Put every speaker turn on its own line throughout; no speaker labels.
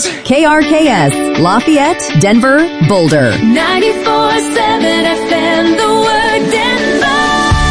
KRKS, Lafayette, Denver, Boulder.
94.7 FM, the word Denver.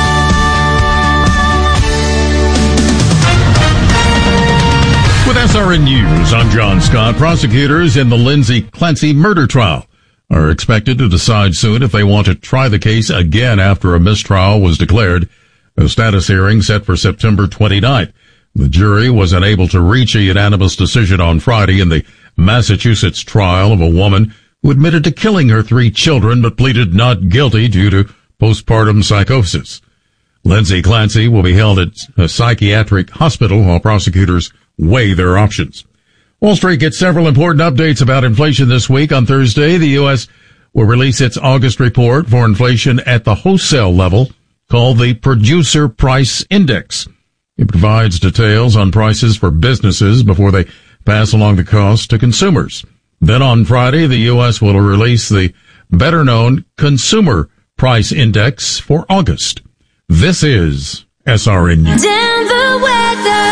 With SRN News, I'm John Scott. Prosecutors in the Lindsay Clancy murder trial are expected to decide soon if they want to try the case again after a mistrial was declared. A status hearing set for September 29th. The jury was unable to reach a unanimous decision on Friday in the Massachusetts trial of a woman who admitted to killing her 3 children but pleaded not guilty due to postpartum psychosis. Lindsay Clancy will be held at a psychiatric hospital while prosecutors weigh their options. Wall Street gets several important updates about inflation this week. On Thursday, the U.S. will release its August report for inflation at the wholesale level, called the Producer Price Index. It provides details on prices for businesses before they pass along the cost to consumers. Then on Friday, the U.S. will release the better-known Consumer Price Index for August. This is SRN News.
Denver weather.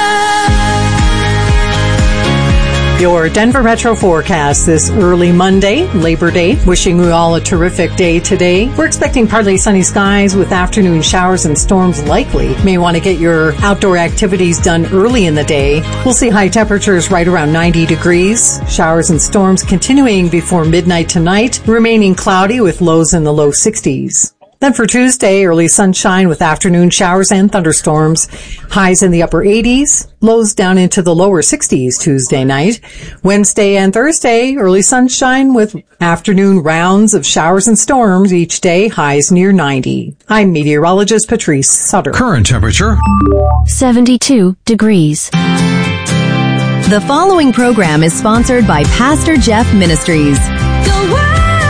Your Denver Metro forecast this early Monday, Labor Day. Wishing you all a terrific day today. We're expecting partly sunny skies with afternoon showers and storms likely. May want to get your outdoor activities done early in the day. We'll see high temperatures right around 90 degrees. Showers and storms continuing before midnight tonight, remaining cloudy with lows in the low 60s. Then for Tuesday, early sunshine with afternoon showers and thunderstorms. Highs in the upper 80s, lows down into the lower 60s Tuesday night. Wednesday and Thursday, early sunshine with afternoon rounds of showers and storms each day, highs near 90. I'm meteorologist Patrice Sutter.
Current temperature
72 degrees. The following program is sponsored by Pastor Jeff Ministries.
The word.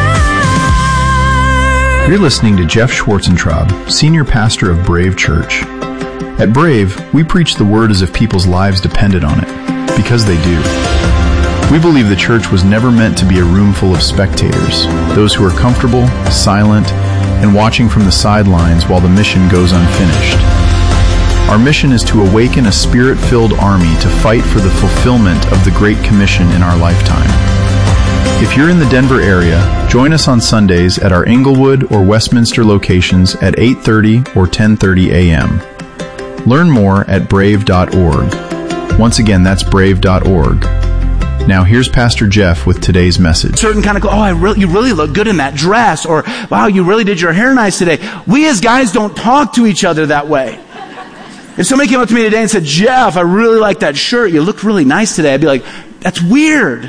You're listening to Jeff Schwarzentraub, Senior Pastor of Brave Church. At Brave, we preach the Word as if people's lives depended on it, because they do. We believe the church was never meant to be a room full of spectators, those who are comfortable, silent, and watching from the sidelines while the mission goes unfinished. Our mission is to awaken a Spirit-filled army to fight for the fulfillment of the Great Commission in our lifetime. If you're in the Denver area, join us on Sundays at our Englewood or Westminster locations at 8:30 or 10:30 a.m. Learn more at brave.org. Once again, that's brave.org. Now here's Pastor Jeff with today's message.
Certain kind of, you really look good in that dress, or wow, you really did your hair nice today. We as guys don't talk to each other that way. If somebody came up to me today and said, Jeff, I really like that shirt. You look really nice today. I'd be like, that's weird.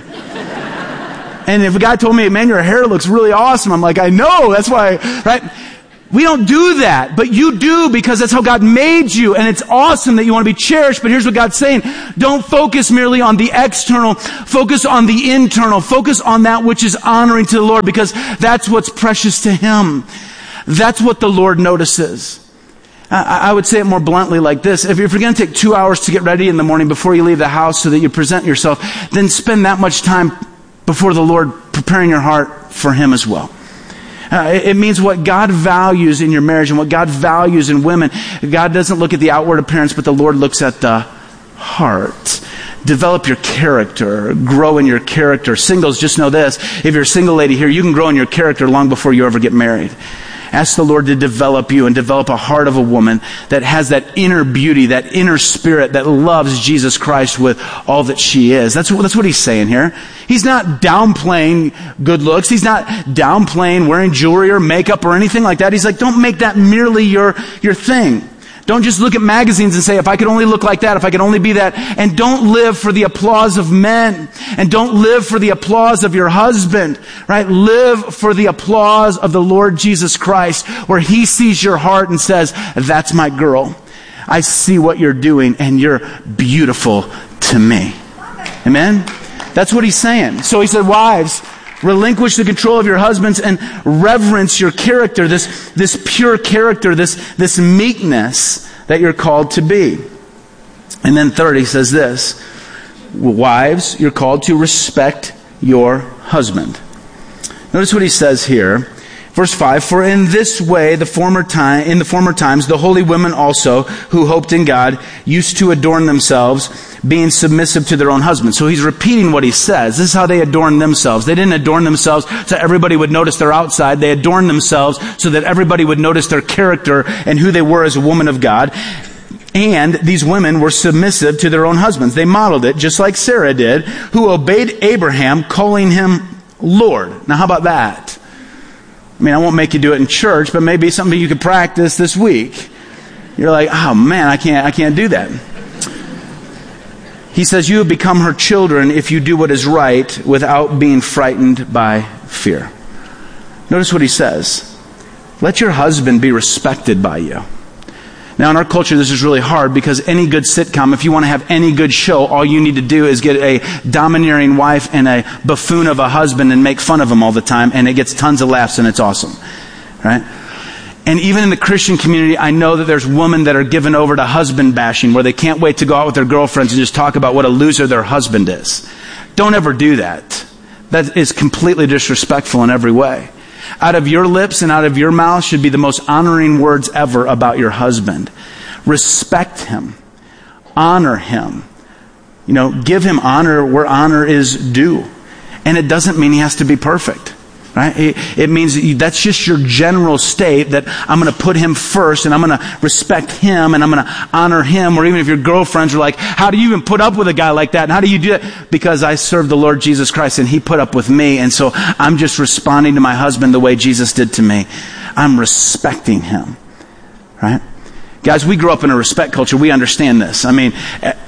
And if a guy told me, man, your hair looks really awesome, I'm like, I know, that's why, right? We don't do that, but you do because that's how God made you, and it's awesome that you want to be cherished, but here's what God's saying. Don't focus merely on the external, focus on the internal, focus on that which is honoring to the Lord, because that's what's precious to Him. That's what the Lord notices. I would say it more bluntly like this. If you're going to take 2 hours to get ready in the morning before you leave the house so that you present yourself, then spend that much time before the Lord preparing your heart for Him as well. It means what God values in your marriage and what God values in women. God doesn't look at the outward appearance, but the Lord looks at the heart. Develop your character. Grow in your character. Singles, just know this. If you're a single lady here, you can grow in your character long before you ever get married. Ask the Lord to develop you and develop a heart of a woman that has that inner beauty, that inner spirit that loves Jesus Christ with all that she is. That's what He's saying here. He's not downplaying good looks. He's not downplaying wearing jewelry or makeup or anything like that. He's like, don't make that merely your thing. Don't just look at magazines and say, if I could only look like that, if I could only be that. And don't live for the applause of men. And don't live for the applause of your husband, right? Live for the applause of the Lord Jesus Christ, where He sees your heart and says, that's my girl. I see what you're doing and you're beautiful to me. Amen? That's what He's saying. So He said, wives, relinquish the control of your husbands and reverence your character, this pure character, this meekness that you're called to be. And then third, he says this, wives, you're called to respect your husband. Notice what he says here. Verse 5, for in this way, in the former times, the holy women also, who hoped in God, used to adorn themselves, being submissive to their own husbands. So he's repeating what he says. This is how they adorned themselves. They didn't adorn themselves so everybody would notice their outside. They adorned themselves so that everybody would notice their character and who they were as a woman of God. And these women were submissive to their own husbands. They modeled it just like Sarah did, who obeyed Abraham, calling him Lord. Now how about that? I mean, I won't make you do it in church, but maybe something you could practice this week. You're like, oh man, I can't do that. He says, you have become her children if you do what is right without being frightened by fear. Notice what he says. Let your husband be respected by you. Now, in our culture, this is really hard because any good sitcom, if you want to have any good show, all you need to do is get a domineering wife and a buffoon of a husband and make fun of him all the time, and it gets tons of laughs and it's awesome. Right? And even in the Christian community, I know that there's women that are given over to husband bashing where they can't wait to go out with their girlfriends and just talk about what a loser their husband is. Don't ever do that. That is completely disrespectful in every way. Out of your lips and out of your mouth should be the most honoring words ever about your husband. Respect him. Honor him. Give him honor where honor is due. And it doesn't mean he has to be perfect. Right? It means that's just your general state that I'm going to put him first and I'm going to respect him and I'm going to honor him. Or even if your girlfriends are like, how do you even put up with a guy like that? And how do you do that? Because I serve the Lord Jesus Christ and he put up with me. And so I'm just responding to my husband the way Jesus did to me. I'm respecting him. Right? Guys, we grew up in a respect culture. We understand this. I mean,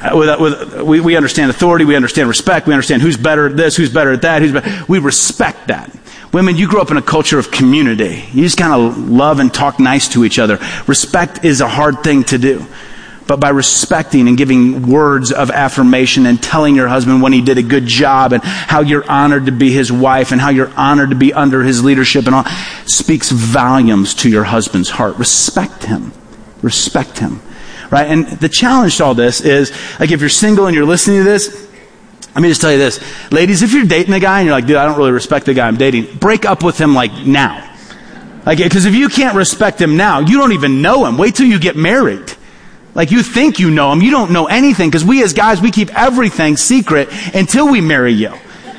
we understand authority. We understand respect. We understand who's better at this, who's better at that. We respect that. Women, you grew up in a culture of community. You just kind of love and talk nice to each other. Respect is a hard thing to do. But by respecting and giving words of affirmation and telling your husband when he did a good job and how you're honored to be his wife and how you're honored to be under his leadership and all, speaks volumes to your husband's heart. Respect him. Respect him. Right? And the challenge to all this is, like if you're single and you're listening to this, let me just tell you this. Ladies, if you're dating a guy and you're like, dude, I don't really respect the guy I'm dating, break up with him like now. Because if you can't respect him now, you don't even know him. Wait till you get married. Like you think you know him. You don't know anything. Because we as guys, we keep everything secret until we marry you.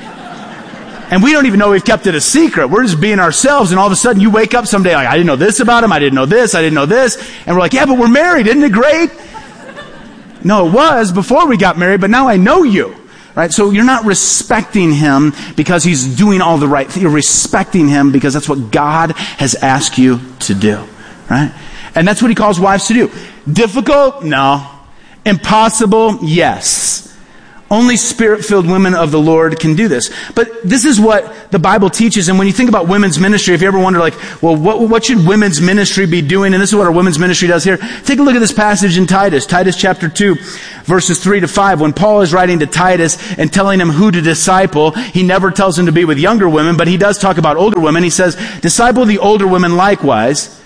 And we don't even know we've kept it a secret. We're just being ourselves. And all of a sudden you wake up someday like, I didn't know this about him. I didn't know this. I didn't know this. And we're like, yeah, but we're married. Isn't it great? No, it was before we got married, but now I know you. Right? So you're not respecting him because he's doing all the right thing. You're respecting him because that's what God has asked you to do. Right? And that's what he calls wives to do. Difficult? No. Impossible? Yes. Only Spirit-filled women of the Lord can do this. But this is what the Bible teaches. And when you think about women's ministry, if you ever wonder like, well, what should women's ministry be doing? And this is what our women's ministry does here. Take a look at this passage in Titus. Titus chapter 2, verses 3-5. When Paul is writing to Titus and telling him who to disciple, he never tells him to be with younger women, but he does talk about older women. He says, disciple the older women likewise,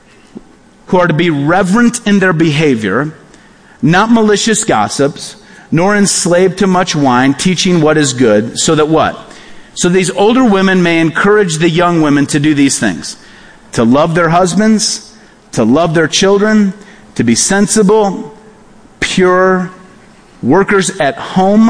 who are to be reverent in their behavior, not malicious gossips, nor enslaved to much wine, teaching what is good, so that what? So these older women may encourage the young women to do these things. To love their husbands, to love their children, to be sensible, pure, workers at home,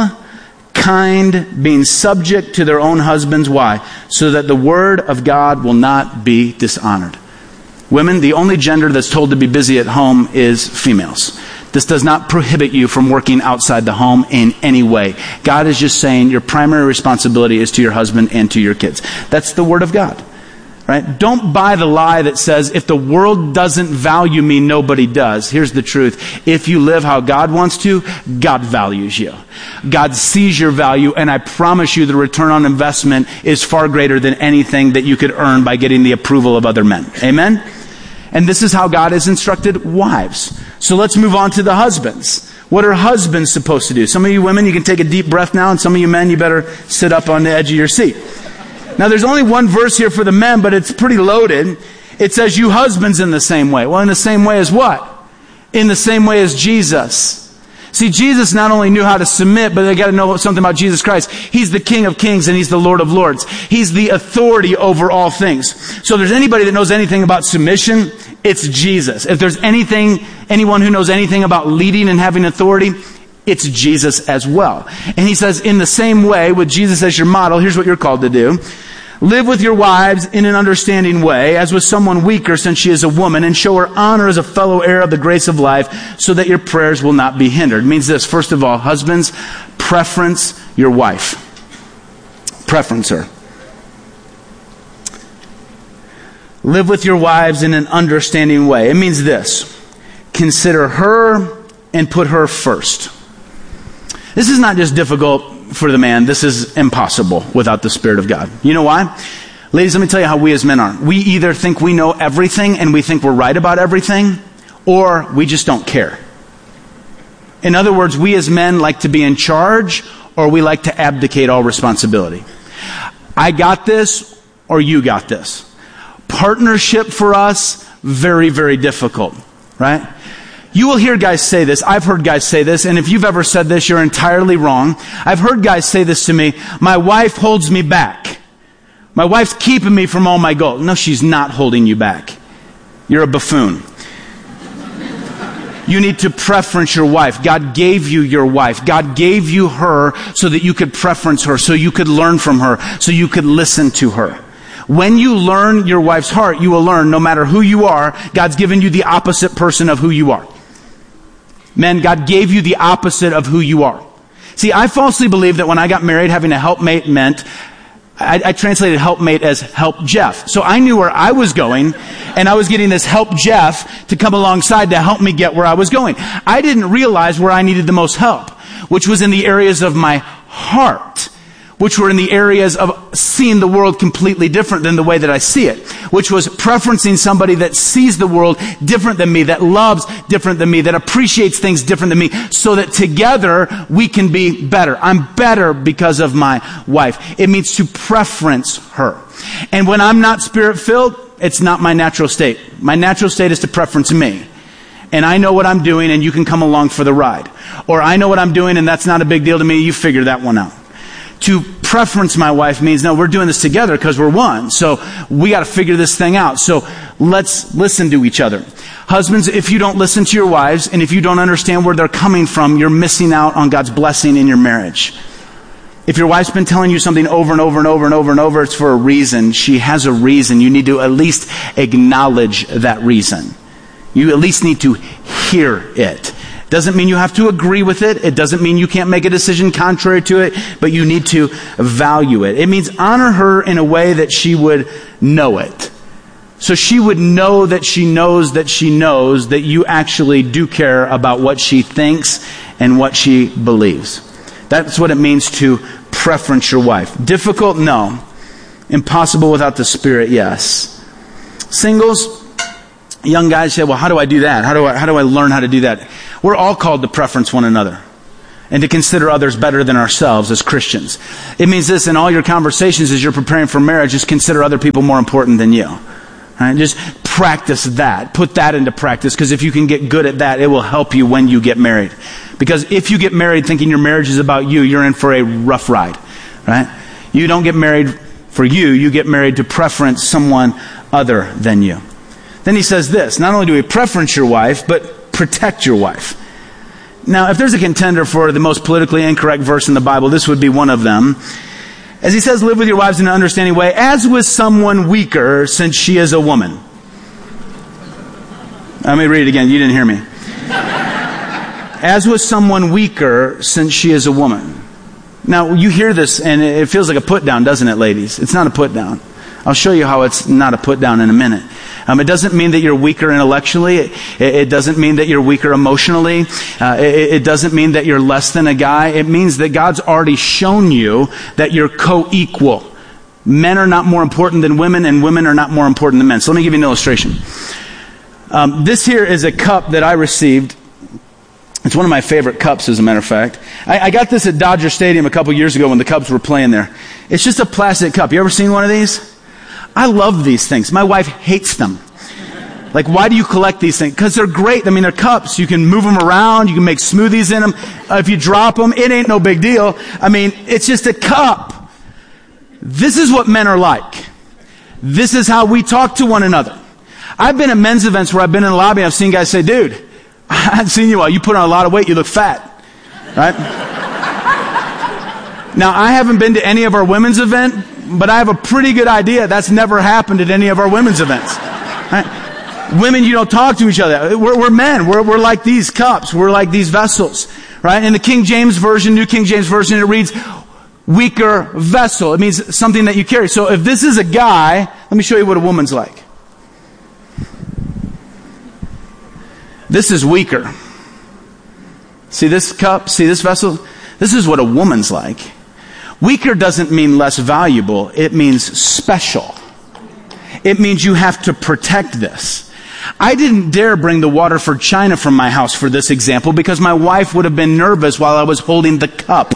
kind, being subject to their own husbands. Why? So that the word of God will not be dishonored. Women, the only gender that's told to be busy at home is females. This does not prohibit you from working outside the home in any way. God is just saying your primary responsibility is to your husband and to your kids. That's the word of God. Right? Don't buy the lie that says if the world doesn't value me, nobody does. Here's the truth. If you live how God wants to, God values you. God sees your value, and I promise you the return on investment is far greater than anything that you could earn by getting the approval of other men. Amen? And this is how God has instructed wives. So let's move on to the husbands. What are husbands supposed to do? Some of you women, you can take a deep breath now, and some of you men, you better sit up on the edge of your seat. Now, there's only one verse here for the men, but it's pretty loaded. It says, you husbands in the same way. Well, in the same way as what? In the same way as Jesus. See, Jesus not only knew how to submit, but they got to know something about Jesus Christ. He's the King of Kings and He's the Lord of Lords. He's the authority over all things. So if there's anybody that knows anything about submission, it's Jesus. If there's anyone who knows anything about leading and having authority, it's Jesus as well. And He says, in the same way, with Jesus as your model, here's what you're called to do. Live with your wives in an understanding way, as with someone weaker, since she is a woman, and show her honor as a fellow heir of the grace of life, so that your prayers will not be hindered. It means this: first of all, husbands, preference your wife. Preference her. Live with your wives in an understanding way. It means this: consider her and put her first. This is not just difficult for the man. This is impossible without the Spirit of God. You know why? Ladies, let me tell you how we as men are. We either think we know everything and we think we're right about everything, or we just don't care. In other words, we as men like to be in charge, or we like to abdicate all responsibility. I got this, or you got this. Partnership for us, very, very difficult, right? You will hear guys say this. I've heard guys say this, and if you've ever said this, you're entirely wrong. I've heard guys say this to me: my wife holds me back. My wife's keeping me from all my goals. No, she's not holding you back. You're a buffoon. You need to preference your wife. God gave you your wife. God gave you her so that you could preference her, so you could learn from her, so you could listen to her. When you learn your wife's heart, you will learn no matter who you are, God's given you the opposite person of who you are. Men, God gave you the opposite of who you are. See, I falsely believed that when I got married, having a helpmate meant, I translated helpmate as help Jeff. So I knew where I was going, and I was getting this help Jeff to come alongside to help me get where I was going. I didn't realize where I needed the most help, which was in the areas of my heart, which were in the areas of seeing the world completely different than the way that I see it, which was preferencing somebody that sees the world different than me, that loves different than me, that appreciates things different than me, so that together we can be better. I'm better because of my wife. It means to preference her. And when I'm not Spirit-filled, it's not my natural state. My natural state is to preference me. And I know what I'm doing, and you can come along for the ride. Or I know what I'm doing, and that's not a big deal to me. You figure that one out. To preference my wife means, no, we're doing this together because we're one. So we got to figure this thing out. So let's listen to each other. Husbands, if you don't listen to your wives, and if you don't understand where they're coming from, you're missing out on God's blessing in your marriage. If your wife's been telling you something over and over and over and over and over, it's for a reason. She has a reason. You need to at least acknowledge that reason. You at least need to hear it. Doesn't mean you have to agree with it. It doesn't mean you can't make a decision contrary to it, but you need to value it. It means honor her in a way that she would know it. So she would know that she knows that you actually do care about what she thinks and what she believes. That's what it means to preference your wife. Difficult? No. Impossible without the Spirit? Yes. Singles? Young guys say, well, how do I do that? How do I learn how to do that? We're all called to preference one another and to consider others better than ourselves as Christians. It means this: in all your conversations as you're preparing for marriage, just consider other people more important than you. Right? Just practice that. Put that into practice, because if you can get good at that, it will help you when you get married. Because if you get married thinking your marriage is about you, you're in for a rough ride. Right? You don't get married for you. You get married to preference someone other than you. Then he says this: not only do we preference your wife, but protect your wife. Now, if there's a contender for the most politically incorrect verse in the Bible, this would be one of them. As he says, live with your wives in an understanding way, as with someone weaker, since she is a woman. Let me read it again. You didn't hear me. As with someone weaker, since she is a woman. Now, you hear this, and it feels like a put down, doesn't it, ladies? It's not a put down. I'll show you how it's not a put down in a minute. It doesn't mean that you're weaker intellectually. It doesn't mean that you're weaker emotionally. It doesn't mean that you're less than a guy. It means that God's already shown you that you're co-equal. Men are not more important than women, and women are not more important than men. So let me give you an illustration. This here is a cup that I received. It's one of my favorite cups, as a matter of fact. I got this at Dodger Stadium a couple years ago when the Cubs were playing there. It's just a plastic cup. You ever seen one of these? I love these things. My wife hates them. Like, why do you collect these things? Because they're great. I mean, they're cups. You can move them around. You can make smoothies in them. If you drop them, it ain't no big deal. I mean, it's just a cup. This is what men are like. This is how we talk to one another. I've been at men's events where I've been in the lobby and I've seen guys say, dude, I haven't seen you while. You put on a lot of weight. You look fat. Right? Now, I haven't been to any of our women's event, but I have a pretty good idea that's never happened at any of our women's events. Right? Women, you don't talk to each other. We're men. We're like these cups. We're like these vessels. Right? In the King James Version, New King James Version, it reads, weaker vessel. It means something that you carry. So if this is a guy, let me show you what a woman's like. This is weaker. See this cup? See this vessel? This is what a woman's like. Weaker doesn't mean less valuable. It means special. It means you have to protect this. I didn't dare bring the Waterford china from my house for this example because my wife would have been nervous while I was holding the cup.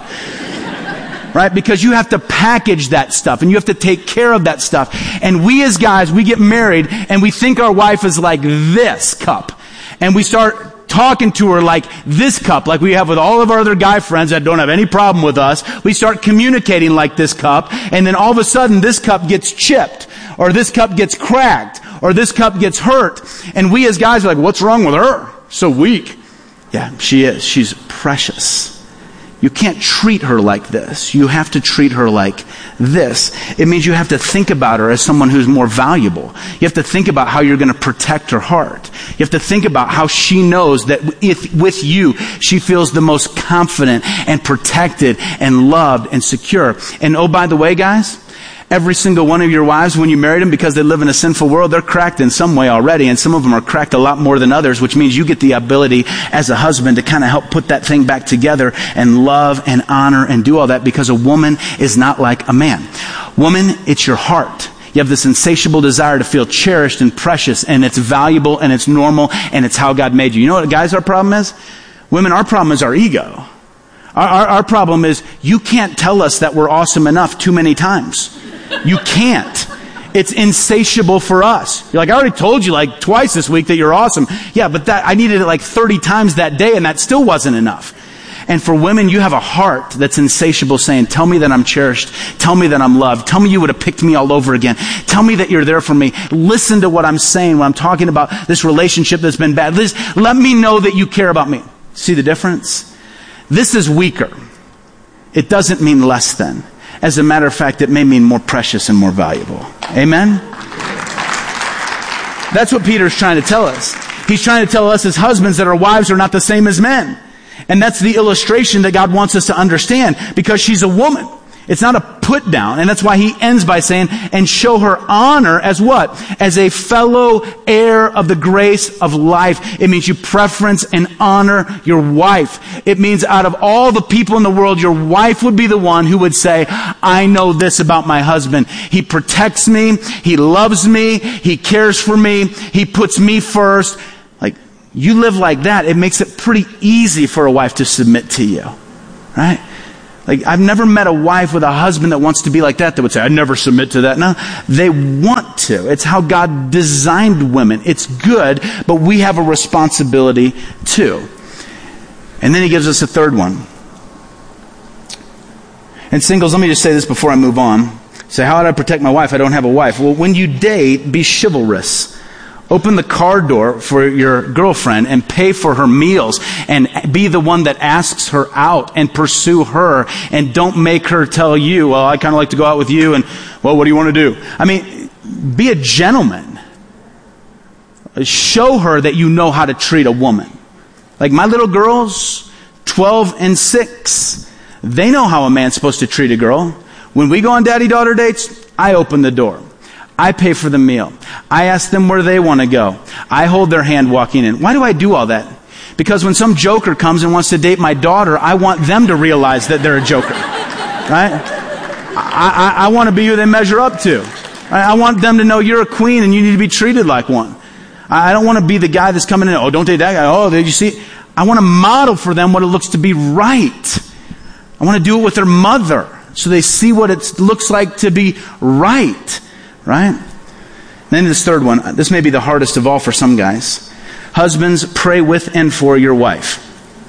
Right? Because you have to package that stuff and you have to take care of that stuff. And we as guys, we get married and we think our wife is like this cup. And we start talking to her like this cup, like we have with all of our other guy friends that don't have any problem with us. We start communicating like this cup, and then all of a sudden this cup gets chipped, or this cup gets cracked, or this cup gets hurt. And we as guys are like, what's wrong with her? So weak. Yeah, she is. She's precious. You can't treat her like this. You have to treat her like this. It means you have to think about her as someone who's more valuable. You have to think about how you're going to protect her heart. You have to think about how she knows that if with you, she feels the most confident and protected and loved and secure. And oh, by the way, guys, every single one of your wives, when you married them, because they live in a sinful world, they're cracked in some way already, and some of them are cracked a lot more than others, which means you get the ability as a husband to kind of help put that thing back together and love and honor and do all that, because a woman is not like a man. Woman, it's your heart. You have this insatiable desire to feel cherished and precious, and it's valuable, and it's normal, and it's how God made you. You know what, guys, our problem is? Women, our problem is our ego. Our problem is you can't tell us that we're awesome enough too many times. You can't. It's insatiable for us. You're like, I already told you like twice this week that you're awesome. Yeah, but that I needed it like 30 times that day, and that still wasn't enough. And for women, you have a heart that's insatiable, saying, tell me that I'm cherished. Tell me that I'm loved. Tell me you would have picked me all over again. Tell me that you're there for me. Listen to what I'm saying when I'm talking about this relationship that's been bad. Let me know that you care about me. See the difference? This is weaker. It doesn't mean less than. As a matter of fact, it may mean more precious and more valuable. Amen? That's what Peter's trying to tell us. He's trying to tell us as husbands that our wives are not the same as men. And that's the illustration that God wants us to understand, because she's a woman. It's not a put down. And that's why he ends by saying, and show her honor as what? As a fellow heir of the grace of life. It means you preference and honor your wife. It means out of all the people in the world, your wife would be the one who would say, I know this about my husband. He protects me. He loves me. He cares for me. He puts me first. Like, you live like that, it makes it pretty easy for a wife to submit to you. Right? Like, I've never met a wife with a husband that wants to be like that would say, I'd never submit to that. No, they want to. It's how God designed women. It's good, but we have a responsibility too. And then he gives us a third one. And singles, let me just say this before I move on. Say, how would I protect my wife? I don't have a wife. Well, when you date, be chivalrous. Open the car door for your girlfriend and pay for her meals, and be the one that asks her out and pursue her, and don't make her tell you, well, I kind of like to go out with you, and, well, what do you want to do? I mean, be a gentleman. Show her that you know how to treat a woman. Like my little girls, 12 and 6, they know how a man's supposed to treat a girl. When we go on daddy-daughter dates, I open the door. I pay for the meal. I ask them where they want to go. I hold their hand walking in. Why do I do all that? Because when some joker comes and wants to date my daughter, I want them to realize that they're a joker. Right? I want to be who they measure up to. Right? I want them to know you're a queen and you need to be treated like one. I don't want to be the guy that's coming in, oh, don't date that guy. Oh, did you see? I want to model for them what it looks to be right. I want to do it with their mother so they see what it looks like to be right. Right? Then this third one, this may be the hardest of all for some guys. Husbands, pray with and for your wife.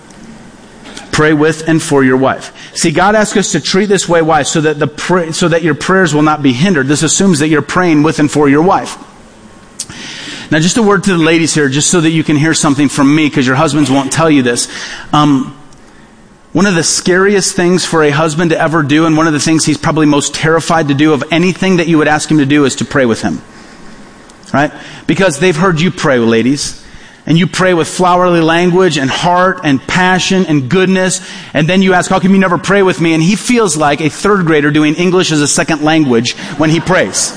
Pray with and for your wife. See, God asks us to treat this way, why? So that your prayers will not be hindered. This assumes that you're praying with and for your wife. Now, just a word to the ladies here, just so that you can hear something from me, because your husbands won't tell you this. One of the scariest things for a husband to ever do, and one of the things he's probably most terrified to do of anything that you would ask him to do, is to pray with him. Right? Because they've heard you pray, ladies. And you pray with flowery language and heart and passion and goodness. And then you ask, how come you never pray with me? And he feels like a third grader doing English as a second language when he prays.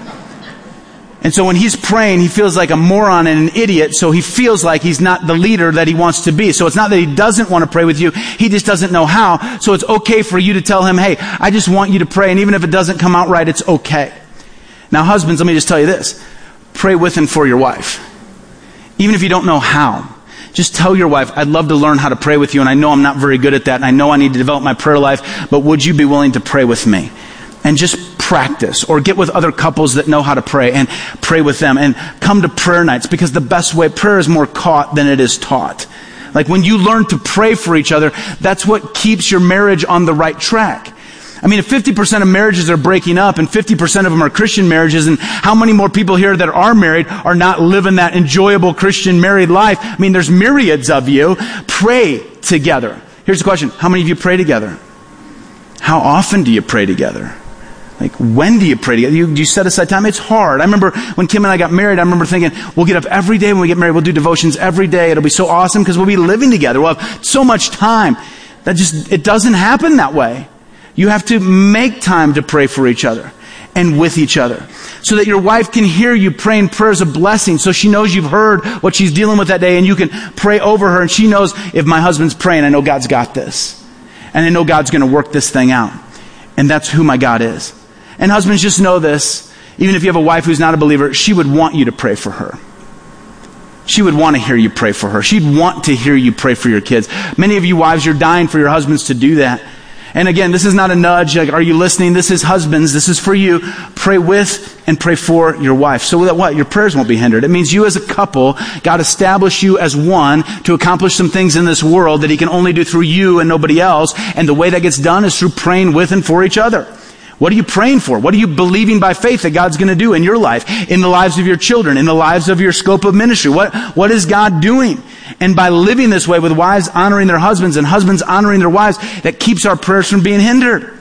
And so when he's praying, he feels like a moron and an idiot, so he feels like he's not the leader that he wants to be. So it's not that he doesn't want to pray with you, he just doesn't know how. So it's okay for you to tell him, hey, I just want you to pray, and even if it doesn't come out right, it's okay. Now husbands, let me just tell you this. Pray with and for your wife. Even if you don't know how. Just tell your wife, I'd love to learn how to pray with you, and I know I'm not very good at that, and I know I need to develop my prayer life, but would you be willing to pray with me? And just practice, or get with other couples that know how to pray and pray with them, and come to prayer nights, because the best way, prayer is more caught than it is taught. Like when you learn to pray for each other, that's what keeps your marriage on the right track. I mean, if 50% of marriages are breaking up and 50% of them are Christian marriages, and how many more people here that are married are not living that enjoyable Christian married life? I mean, there's myriads of you. Pray together. Here's the question. How many of you pray together? How often do you pray together? Like, when do you pray together? Do you set aside time? It's hard. I remember when Kim and I got married, I remember thinking, we'll get up every day when we get married. We'll do devotions every day. It'll be so awesome because we'll be living together. We'll have so much time. It doesn't happen that way. You have to make time to pray for each other and with each other, so that your wife can hear you praying prayers of blessing, so she knows you've heard what she's dealing with that day, and you can pray over her, and she knows, if my husband's praying, I know God's got this. And I know God's going to work this thing out. And that's who my God is. And husbands, just know this. Even if you have a wife who's not a believer, she would want you to pray for her. She would want to hear you pray for her. She'd want to hear you pray for your kids. Many of you wives, you're dying for your husbands to do that. And again, this is not a nudge. Like, are you listening? This is husbands. This is for you. Pray with and pray for your wife. So that what? Your prayers won't be hindered. It means you as a couple, God established you as one to accomplish some things in this world that He can only do through you and nobody else. And the way that gets done is through praying with and for each other. What are you praying for? What are you believing by faith that God's going to do in your life, in the lives of your children, in the lives of your scope of ministry? What is God doing? And by living this way, with wives honoring their husbands and husbands honoring their wives, that keeps our prayers from being hindered.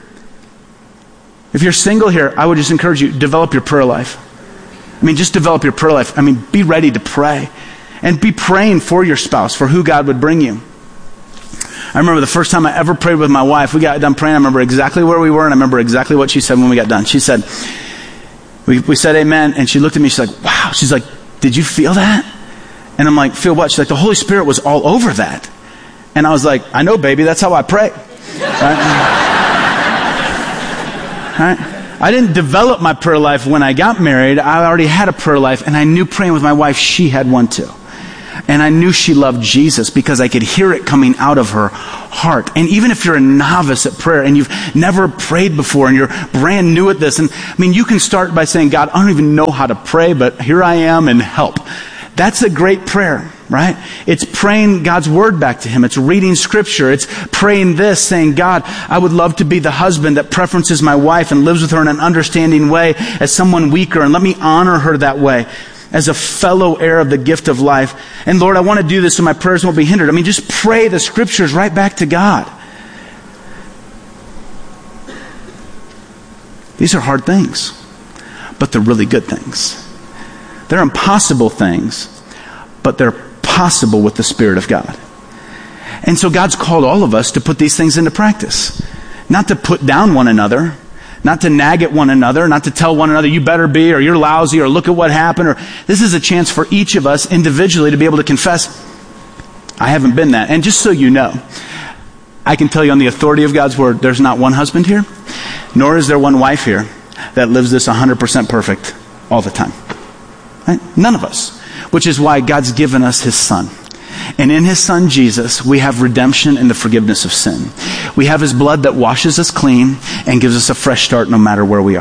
If you're single here, I would just encourage you, develop your prayer life. I mean, just develop your prayer life. I mean, be ready to pray. And be praying for your spouse, for who God would bring you. I remember the first time I ever prayed with my wife, we got done praying, I remember exactly where we were, and I remember exactly what she said when we got done. She said, we said amen, and she looked at me, she's like, wow. She's like, did you feel that? And I'm like, feel what? She's like, the Holy Spirit was all over that. And I was like, I know, baby, that's how I pray. Right? I didn't develop my prayer life when I got married. I already had a prayer life, and I knew praying with my wife, she had one too. And I knew she loved Jesus because I could hear it coming out of her heart. And even if you're a novice at prayer and you've never prayed before and you're brand new at this, and I mean, you can start by saying, God, I don't even know how to pray, but here I am and help. That's a great prayer, right? It's praying God's word back to Him. It's reading scripture. It's praying this, saying, God, I would love to be the husband that preferences my wife and lives with her in an understanding way as someone weaker, and let me honor her that way as a fellow heir of the gift of life. And Lord, I want to do this so my prayers won't be hindered. I mean, just pray the scriptures right back to God. These are hard things, but they're really good things. They're impossible things, but they're possible with the Spirit of God. And so God's called all of us to put these things into practice. Not to put down one another, not to nag at one another, not to tell one another, you better be, or you're lousy, or look at what happened. Or this is a chance for each of us individually to be able to confess, I haven't been that. And just so you know, I can tell you on the authority of God's word, there's not one husband here, nor is there one wife here that lives this 100% perfect all the time. Right? None of us. Which is why God's given us His Son. And in His Son, Jesus, we have redemption and the forgiveness of sin. We have His blood that washes us clean and gives us a fresh start no matter where we are.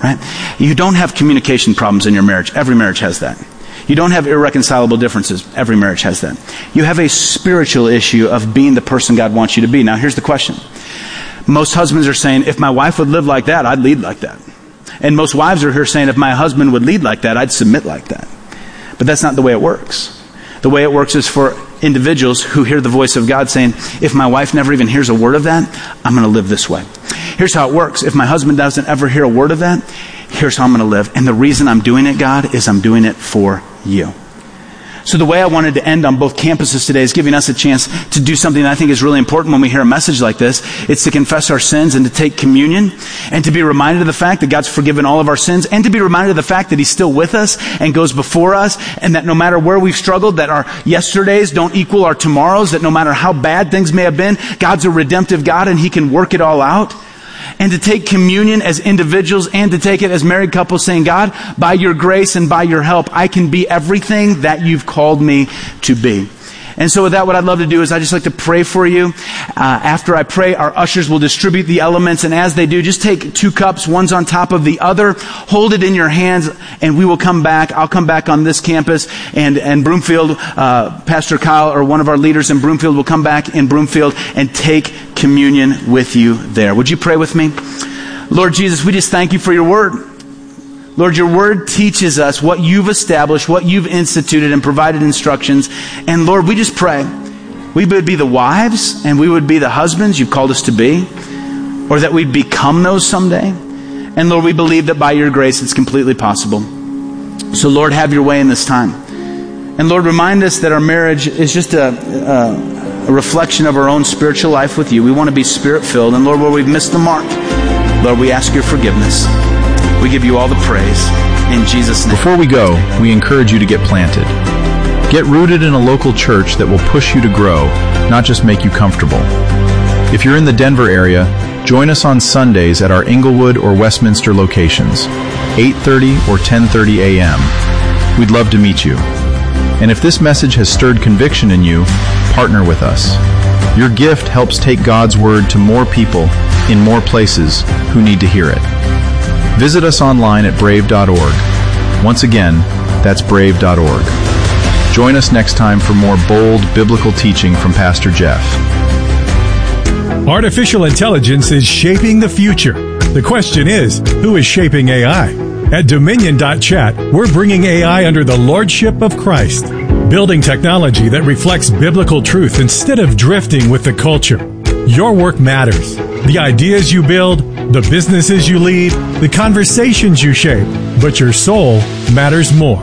right? You don't have communication problems in your marriage. Every marriage has that. You don't have irreconcilable differences. Every marriage has that. You have a spiritual issue of being the person God wants you to be. Now, here's the question. Most husbands are saying, if my wife would live like that, I'd lead like that. And most wives are here saying, if my husband would lead like that, I'd submit like that. But that's not the way it works. The way it works is for individuals who hear the voice of God saying, if my wife never even hears a word of that, I'm going to live this way. Here's how it works. If my husband doesn't ever hear a word of that, here's how I'm going to live. And the reason I'm doing it, God, is I'm doing it for you. So the way I wanted to end on both campuses today is giving us a chance to do something that I think is really important when we hear a message like this. It's to confess our sins and to take communion and to be reminded of the fact that God's forgiven all of our sins and to be reminded of the fact that He's still with us and goes before us and that no matter where we've struggled, that our yesterdays don't equal our tomorrows, that no matter how bad things may have been, God's a redemptive God and He can work it all out. And to take communion as individuals and to take it as married couples saying, God, by your grace and by your help, I can be everything that you've called me to be. And so with that, what I'd love to do is I'd just like to pray for you. After I pray, our ushers will distribute the elements. And as they do, just take 2 cups, one's on top of the other. Hold it in your hands, and we will come back. I'll come back on this campus. And Broomfield, Pastor Kyle, or one of our leaders in Broomfield, will come back in Broomfield and take communion with you there. Would you pray with me? Lord Jesus, we just thank you for your word. Lord, your word teaches us what you've established, what you've instituted and provided instructions. And Lord, we just pray we would be the wives and we would be the husbands you've called us to be, or that we'd become those someday. And Lord, we believe that by your grace it's completely possible. So Lord, have your way in this time. And Lord, remind us that our marriage is just a reflection of our own spiritual life with you. We want to be spirit-filled. And Lord, where we've missed the mark, Lord, we ask your forgiveness. We give you all the praise in Jesus' name.
Before we go, we encourage you to get planted. Get rooted in a local church that will push you to grow, not just make you comfortable. If you're in the Denver area, join us on Sundays at our Inglewood or Westminster locations, 8:30 or 10:30 a.m. We'd love to meet you. And if this message has stirred conviction in you, partner with us. Your gift helps take God's word to more people in more places who need to hear it. Visit us online at brave.org. Once again, that's brave.org. Join us next time for more bold biblical teaching from Pastor Jeff.
Artificial intelligence is shaping the future. The question is, who is shaping AI? At Dominion.chat, we're bringing AI under the lordship of Christ, building technology that reflects biblical truth instead of drifting with the culture. Your work matters. The ideas you build, the businesses you lead, the conversations you shape, but your soul matters more.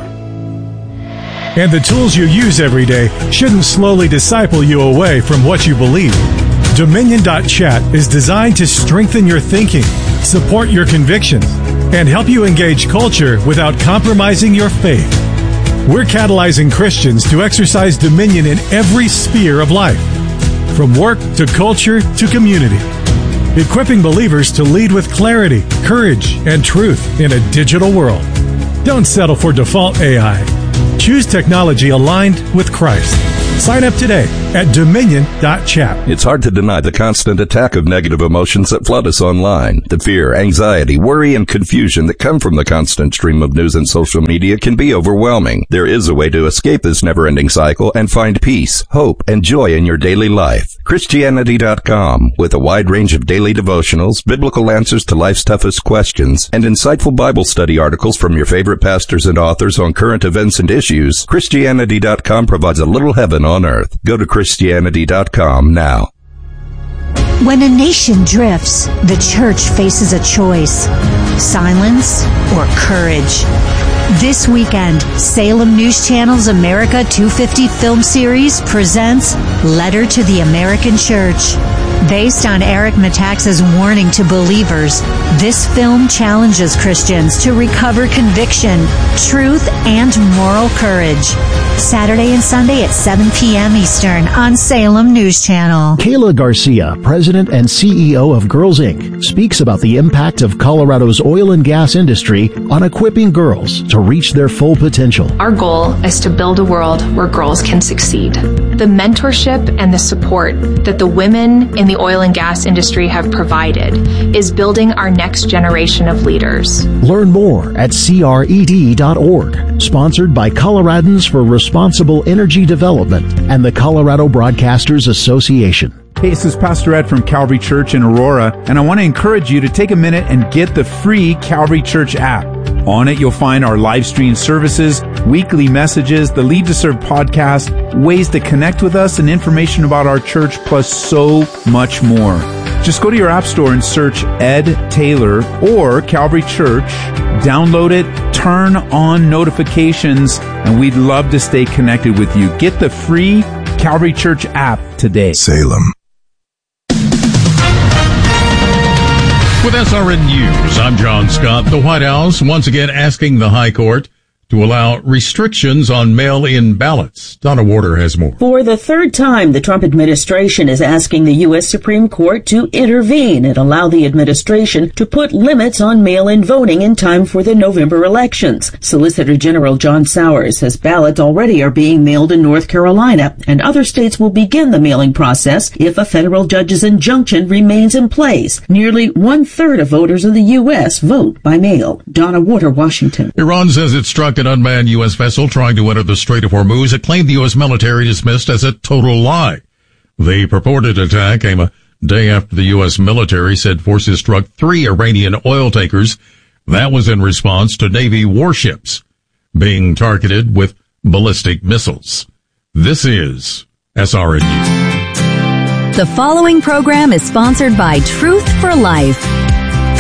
And the tools you use every day shouldn't slowly disciple you away from what you believe. Dominion.chat is designed to strengthen your thinking, support your convictions, and help you engage culture without compromising your faith. We're catalyzing Christians to exercise dominion in every sphere of life, from work to culture to community, equipping believers to lead with clarity, courage, and truth in a digital world. Don't settle for default AI. Choose technology aligned with Christ. Sign up today at Dominion.chat.
It's hard to deny the constant attack of negative emotions that flood us online. The fear, anxiety, worry, and confusion that come from the constant stream of news and social media can be overwhelming. There is a way to escape this never-ending cycle and find peace, hope, and joy in your daily life. Christianity.com, with a wide range of daily devotionals, biblical answers to life's toughest questions, and insightful Bible study articles from your favorite pastors and authors on current events and issues. Christianity.com provides a little heaven on earth. Go to Christianity.com now.
When a nation drifts, the church faces a choice: silence or courage. This weekend, Salem News Channel's America 250 film series presents Letter to the American Church. Based on Eric Metaxas' warning to believers, this film challenges Christians to recover conviction, truth, and moral courage. Saturday and Sunday at 7 p.m. Eastern on Salem News Channel.
Kayla Garcia, President and CEO of Girls Inc., speaks about the impact of Colorado's oil and gas industry on equipping girls to reach their full potential.
Our goal is to build a world where girls can succeed. The mentorship and the support that the women in the the oil and gas industry have provided is building our next generation of leaders.
Learn more at cred.org. Sponsored by Coloradans for Responsible Energy Development and the Colorado Broadcasters Association.
Hey, this is Pastor Ed from Calvary Church in Aurora, and I want to encourage you to take a minute and get the free Calvary Church app. On it, you'll find our live stream services, weekly messages, the Lead to Serve podcast, ways to connect with us, and information about our church, plus so much more. Just go to your app store and search Ed Taylor or Calvary Church, download it, turn on notifications, and we'd love to stay connected with you. Get the free Calvary Church app today.
Salem.
With SRN News, I'm John Scott. The White House once again asking the High Court to allow restrictions on mail-in ballots. Donna Warder has more.
For the third time, the Trump administration is asking the U.S. Supreme Court to intervene and allow the administration to put limits on mail-in voting in time for the November elections. Solicitor General John Sowers says ballots already are being mailed in North Carolina, and other states will begin the mailing process if a federal judge's injunction remains in place. Nearly one-third of voters in the U.S. vote by mail. Donna Warder, Washington.
Iran says it struck an unmanned U.S. vessel trying to enter the Strait of Hormuz. It claimed the U.S. military dismissed as a total lie. The purported attack came a day after the U.S. military said forces struck 3 Iranian oil tankers. That was in response to Navy warships being targeted with ballistic missiles. This is SRN News.
The following program is sponsored by Truth for Life.